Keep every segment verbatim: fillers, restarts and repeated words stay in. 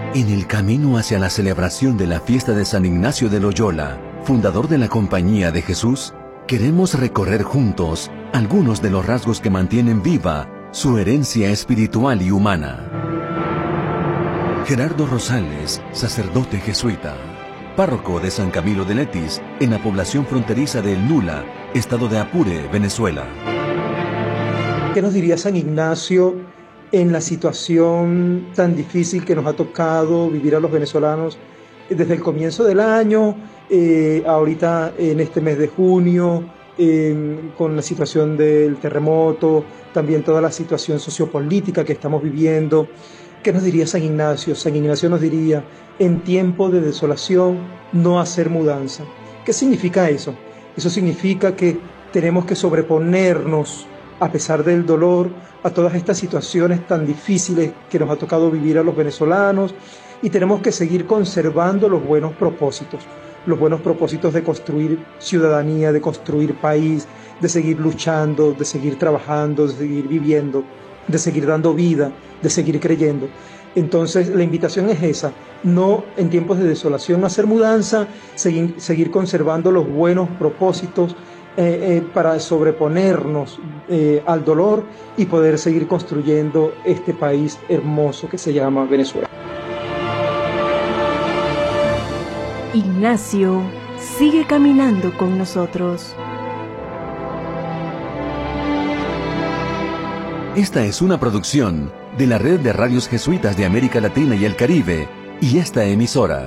En el camino hacia la celebración de la fiesta de San Ignacio de Loyola, fundador de la Compañía de Jesús, queremos recorrer juntos algunos de los rasgos que mantienen viva su herencia espiritual y humana. Gerardo Rosales, sacerdote jesuita, párroco de San Camilo de Letis, en la población fronteriza de El Nula, estado de Apure, Venezuela. ¿Qué nos diría San Ignacio en la situación tan difícil que nos ha tocado vivir a los venezolanos desde el comienzo del año, eh, ahorita en este mes de junio, eh, con la situación del terremoto, también toda la situación sociopolítica que estamos viviendo? ¿Qué nos diría San Ignacio? San Ignacio nos diría, en tiempo de desolación, no hacer mudanza. ¿Qué significa eso? Eso significa que tenemos que sobreponernos, a pesar del dolor, a todas estas situaciones tan difíciles que nos ha tocado vivir a los venezolanos, y tenemos que seguir conservando los buenos propósitos, los buenos propósitos de construir ciudadanía, de construir país, de seguir luchando, de seguir trabajando, de seguir viviendo, de seguir dando vida, de seguir creyendo. Entonces la invitación es esa, no en tiempos de desolación hacer mudanza, seguir, seguir conservando los buenos propósitos, Eh, eh, para sobreponernos eh, al dolor y poder seguir construyendo este país hermoso que se llama Venezuela. Ignacio sigue caminando con nosotros. Esta es una producción de la Red de Radios Jesuitas de América Latina y el Caribe y esta emisora.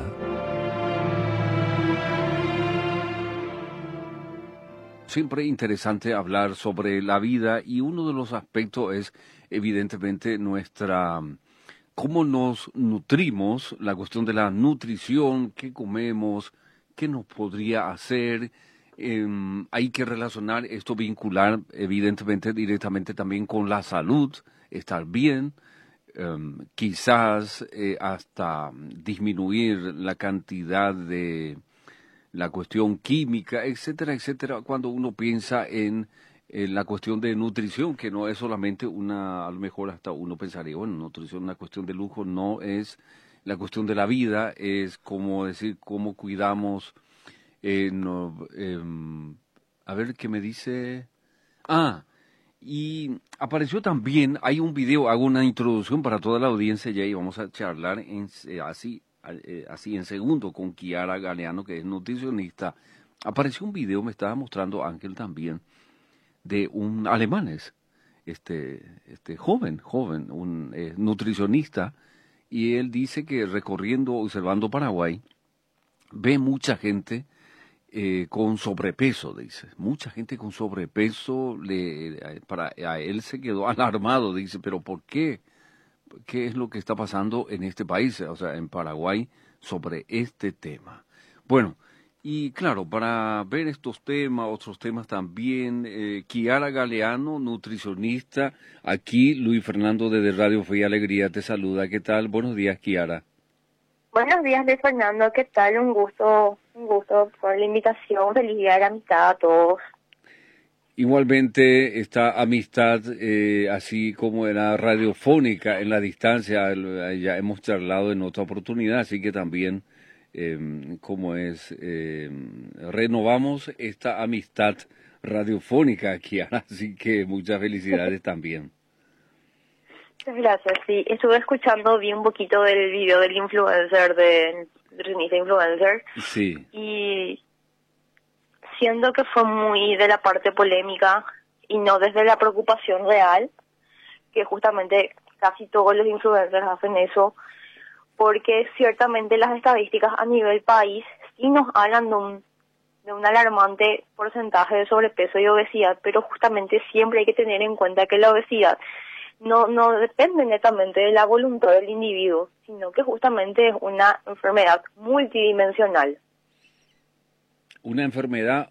Siempre interesante hablar sobre la vida y uno de los aspectos es evidentemente nuestra, cómo nos nutrimos, la cuestión de la nutrición, qué comemos, qué nos podría hacer. Eh, hay que relacionar esto, vincular evidentemente directamente también con la salud, estar bien, eh, quizás eh, hasta disminuir la cantidad de la cuestión química, etcétera, etcétera, cuando uno piensa en, en la cuestión de nutrición, que no es solamente una, a lo mejor hasta uno pensaría, bueno, nutrición es una cuestión de lujo, no es la cuestión de la vida, es como decir, cómo cuidamos, eh, no, eh, a ver qué me dice, ah, y apareció también, hay un video, hago una introducción para toda la audiencia ya y vamos a charlar en, eh, así, así en segundo con Kiara Galeano, que es nutricionista. Apareció un video, me estaba mostrando Ángel también, de un alemanes, este, este joven, joven, un eh, nutricionista, y él dice que recorriendo, observando Paraguay, ve mucha gente eh, con sobrepeso, dice, mucha gente con sobrepeso, le, para, a él se quedó alarmado, dice, pero ¿por qué? ¿Qué es lo que está pasando en este país, o sea, en Paraguay, sobre este tema? Bueno, y claro, para ver estos temas, otros temas también, eh, Kiara Galeano, nutricionista, aquí Luis Fernando desde Radio Fe y Alegría te saluda. ¿Qué tal? Buenos días, Kiara. Buenos días, Luis Fernando. ¿Qué tal? Un gusto, un gusto por la invitación. Feliz día de la amistad a todos. Igualmente, esta amistad, eh, así como era radiofónica en la distancia, ya hemos charlado en otra oportunidad, así que también, eh, como es, eh, renovamos esta amistad radiofónica aquí, así que muchas felicidades también. Muchas gracias, sí. Estuve escuchando, vi un poquito del video del influencer, de nutricionista influencer. Sí. Y siendo que fue muy de la parte polémica y no desde la preocupación real, que justamente casi todos los influencers hacen eso, porque ciertamente las estadísticas a nivel país sí nos hablan de un, de un alarmante porcentaje de sobrepeso y obesidad, pero justamente siempre hay que tener en cuenta que la obesidad no, no depende netamente de la voluntad del individuo, sino que justamente es una enfermedad multidimensional. Una enfermedad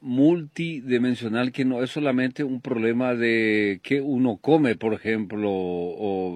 multidimensional que no es solamente un problema de qué uno come, por ejemplo, o